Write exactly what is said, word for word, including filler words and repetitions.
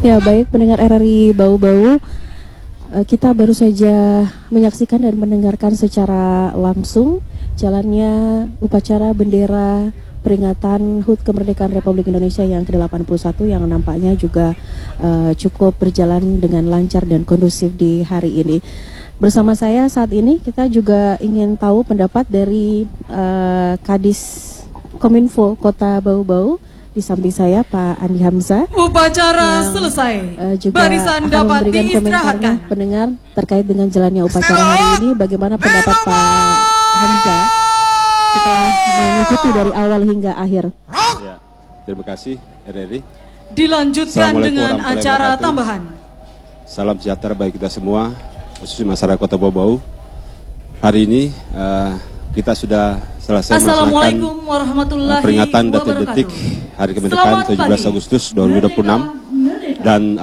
Ya baik, pendengar R R I Bau-Bau, kita baru saja menyaksikan dan mendengarkan secara langsung jalannya upacara bendera peringatan H U T Kemerdekaan Republik Indonesia yang ke delapan puluh satu yang nampaknya juga uh, cukup berjalan dengan lancar dan kondusif di hari ini. Bersama saya saat ini kita juga ingin tahu pendapat dari uh, Kadis Kominfo Kota Bau-Bau. Di samping saya Pak Andi Hamzah. Upacara yang, selesai. Uh, juga Barisan akan dapat memberikan komentarnya pendengar terkait dengan jalannya upacara hari ini. Bagaimana pendapat Pak Hamzah setelah mengikuti dari awal hingga akhir? Ya, terima kasih R R I. Dilanjutkan dengan acara tambahan. Salam sejahtera bagi kita semua, khususnya masyarakat Kota Bau-Bau. Hari ini uh, kita sudah selesai Assalamualaikum warahmatullahi peringatan detik-detik Hari Kemerdekaan tujuh belas Agustus dua ribu dua puluh enam dan